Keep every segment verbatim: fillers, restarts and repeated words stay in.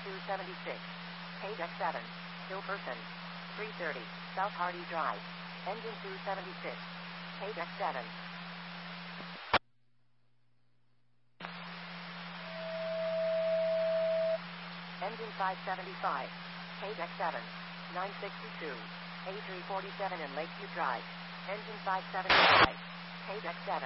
two seventy-six. Page X seven. Hilperson. three thirty. South Hardy Drive. Engine two seventy-six. Page X seven. Engine five seventy-five. Page X seven. nine sixty-two. A three forty-seven in Lakeview Drive. Engine five seventy-five. Page X seven.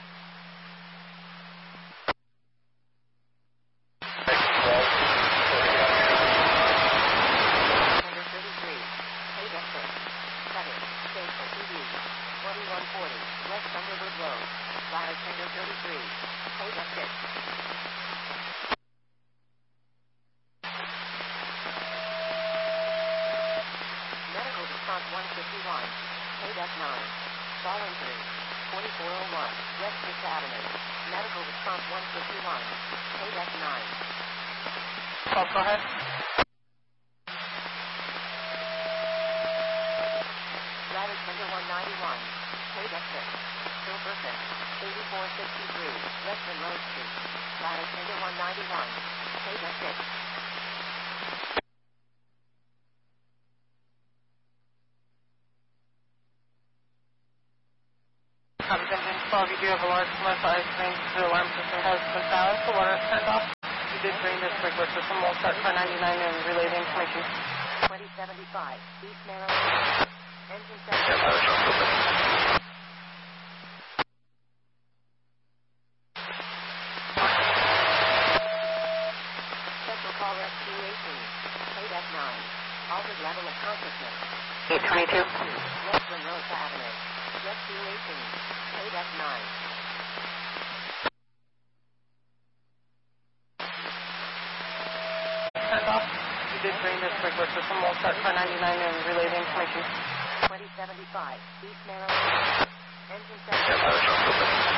Number thirty-three. Page X six. seven. Station T V. twenty-one forty. West Thunderbird Road. Ladder Tender thirty-three. Page X six. Medical response one fifty-one. Page F nine. Fall injury. forty-four oh one. West fifth Avenue. Medical response one fifty-one. Page F nine. Oh, go ahead. Ladder Tender one ninety-one. Page F six. Hilperson. eighty-four sixty-three. Western Road Street. Ladder Tender one ninety-one. Page F six. Um, engine twelve, you do have a large commercial ice cream. The alarm system has been balanced. The water is turned off. You did drain the sprinkler system. We'll start car ninety-nine and relay the information. twenty seventy-five. East Narrow. Engine seven. Central call rescue eighteen. Page F nine. Altered level of consciousness. eight twenty-two. Western Rosa Avenue. Rescue eighteen. Page F nine. Turned off. You did drain the sprinkler system. We'll start car ninety-nine and relay the information. twenty seventy-five. East Narrow. Engine seven.